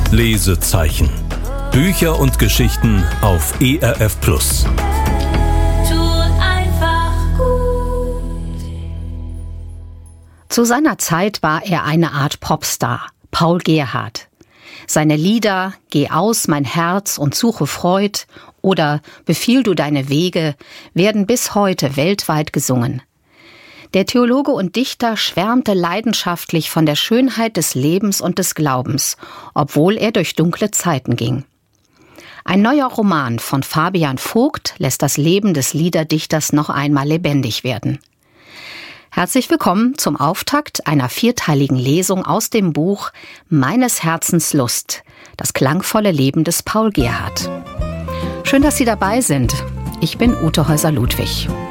Lesezeichen. Bücher und Geschichten auf ERF+. Zu seiner Zeit war er eine Art Popstar, Paul Gerhardt. Seine Lieder »Geh aus, mein Herz und suche Freud« oder »Befiehl du deine Wege« werden bis heute weltweit gesungen. Der Theologe und Dichter schwärmte leidenschaftlich von der Schönheit des Lebens und des Glaubens, obwohl er durch dunkle Zeiten ging. Ein neuer Roman von Fabian Vogt lässt das Leben des Liederdichters noch einmal lebendig werden. Herzlich willkommen zum Auftakt einer 4-teiligen Lesung aus dem Buch »Meines Herzens Lust«, das klangvolle Leben des Paul Gerhardt. Schön, dass Sie dabei sind. Ich bin Ute Häuser-Ludwig.